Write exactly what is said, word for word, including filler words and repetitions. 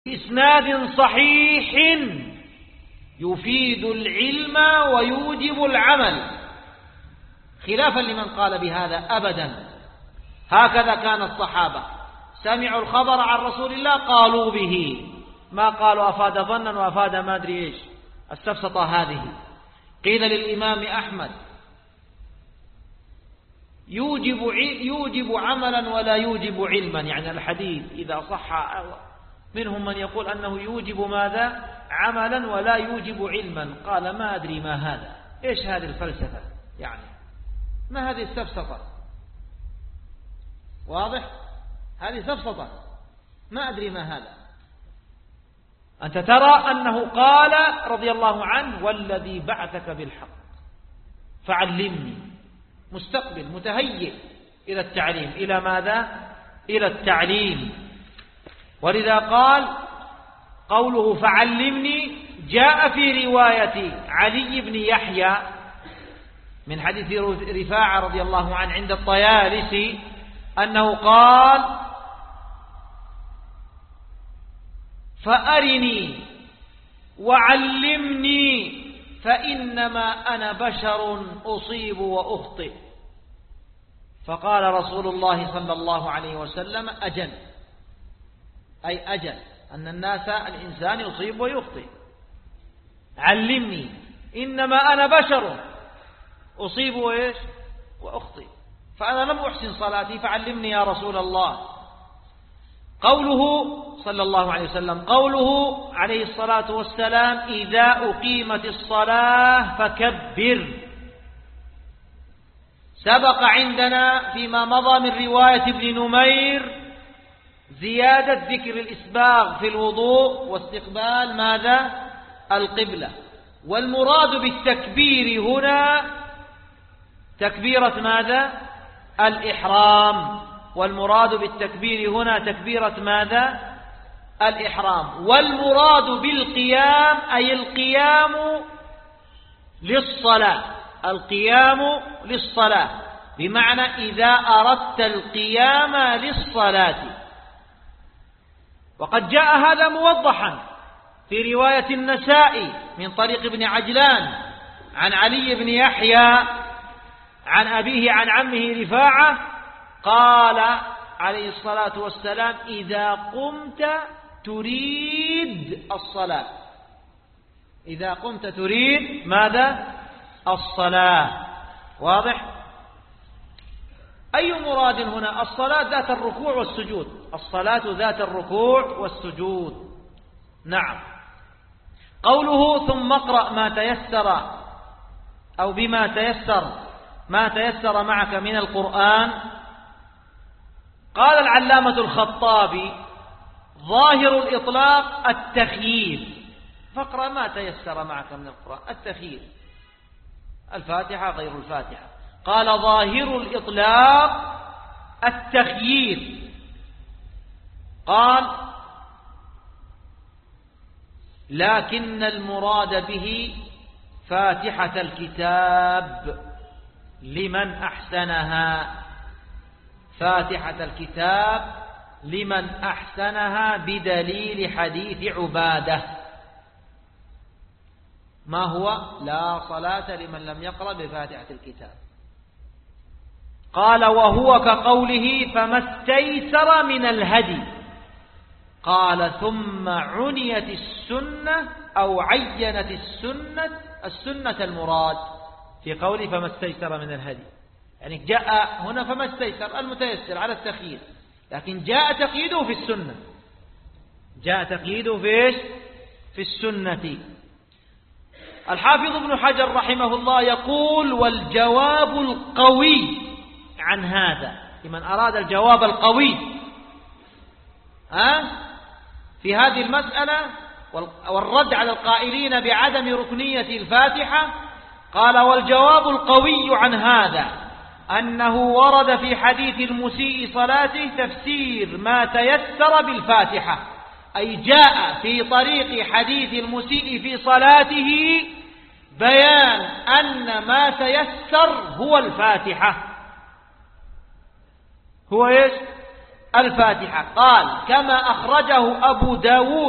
إسناد صحيح يفيد العلم ويوجب العمل، خلافا لمن قال بهذا أبدا. هكذا كان الصحابة، سمعوا الخبر عن رسول الله قالوا به، ما قالوا أفاد ظنا وأفاد ما أدري إيش السفسطة هذه. قيل للإمام أحمد يوجب يوجب عملا ولا يوجب علما، يعني الحديث إذا صح، منهم من يقول أنه يوجب ماذا؟ عملا ولا يوجب علما. قال ما أدري ما هذا، إيش هذه الفلسفة، يعني ما هذه السفسطة؟ واضح؟ هذه سفسطة، ما أدري ما هذا. أنت ترى أنه قال رضي الله عنه والذي بعثك بالحق فعلمني، مستقبل متهيئ إلى التعليم. إلى ماذا؟ إلى التعليم. ولذا قال قوله فعلمني جاء في رواية علي بن يحيى من حديث رفاعة رضي الله عنه عند الطيالسي أنه قال فأرني وعلمني فإنما أنا بشر أصيب وأخطئ. فقال رسول الله صلى الله عليه وسلم أجل، أي أجل أن الناس الإنسان يصيب ويخطئ. علمني، إنما أنا بشر أصيب وإيش وأخطئ، فأنا لم أحسن صلاتي فعلمني يا رسول الله. قوله صلى الله عليه وسلم، قوله عليه الصلاة والسلام إذا أقيمت الصلاة فكبر، سبق عندنا فيما مضى من رواية ابن نمير زيادة ذكر الإسباغ في الوضوء واستقبال ماذا؟ القبلة. والمراد بالتكبير هنا تكبيرة ماذا؟ الإحرام. والمراد بالتكبير هنا تكبيرة ماذا؟ الإحرام. والمراد بالقيام أي القيام للصلاة، القيام للصلاة، بمعنى إذا أردت القيام للصلاة. وقد جاء هذا موضحا في رواية النسائي من طريق ابن عجلان عن علي بن يحيى عن أبيه عن عمه رفاعة قال عليه الصلاة والسلام إذا قمت تريد الصلاة، إذا قمت تريد ماذا؟ الصلاة. واضح؟ أي مراد هنا؟ الصلاة ذات الركوع والسجود، الصلاة ذات الركوع والسجود. نعم. قوله ثم اقرأ ما تيسر أو بما تيسر ما تيسر معك من القرآن. قال العلامة الخطابي ظاهر الإطلاق التخيير، فاقرأ ما تيسر معك من القرآن، التخيير، الفاتحة غير الفاتحة. قال ظاهر الإطلاق التخيير. قال لكن المراد به فاتحة الكتاب لمن أحسنها، فاتحة الكتاب لمن أحسنها بدليل حديث عبادة. ما هو؟ لا صلاة لمن لم يقرأ بفاتحة الكتاب. قال وهو كقوله فما استيسر من الهدي. قال ثم عنيت السنة أو عينت السنة السنة المراد في قوله فما استيسر من الهدي، يعني جاء هنا فما استيسر المتيسر على التخيير، لكن جاء تقييده في السنة، جاء تقييده في إيش؟ في السنة. الحافظ ابن حجر رحمه الله يقول والجواب القوي عن هذا، لمن أراد الجواب القوي ها في هذه المسألة والرد على القائلين بعدم ركنية الفاتحة، قال والجواب القوي عن هذا أنه ورد في حديث المسيء صلاته تفسير ما تيسر بالفاتحة، أي جاء في طريق حديث المسيء في صلاته بيان أن ما تيسر هو الفاتحة، هو إيش؟ الفاتحة. قال كما أخرجه أبو داود